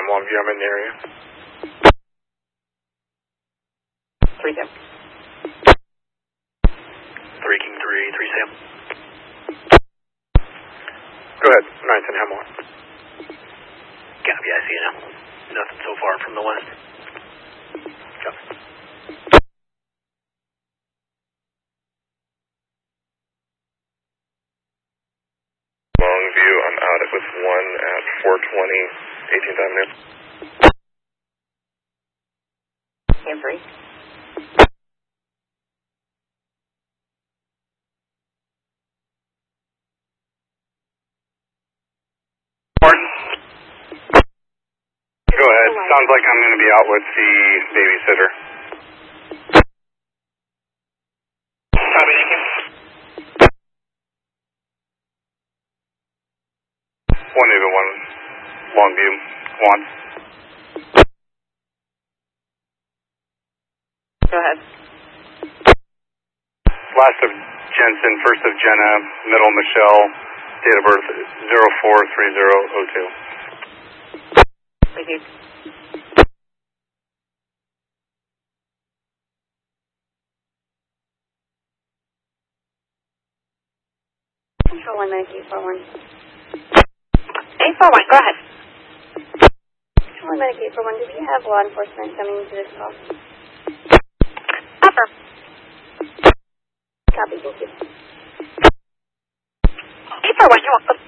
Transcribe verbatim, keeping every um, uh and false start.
Sam, Longview, I'm in the area. three Sam. three King three, three Sam. Go ahead, ninth and Hemlock. Copy, I see you now. Nothing so far from the west. Copy. Longview, I'm out with one at four twenty eighteenth Avenue. Cam three. Go ahead. Sounds like I'm going to be out with the babysitter. Copy, thank you. one eight one, Longview, one. Go ahead. Last of Jensen, first of Jenna, middle Michelle, date of birth zero four three zero zero two. Thank you. Control one minute, eight four one. eight four one, go ahead. Control one minute, eight four one, do we have law enforcement coming into this call? Upper. Copy, thank you. eight four one, you're welcome.